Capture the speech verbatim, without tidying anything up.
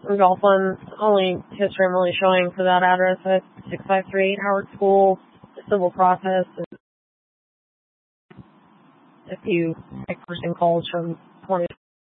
Golf One's only history I'm really showing for that address is six five three eight Howard School, the civil process. If you make person calls from twenty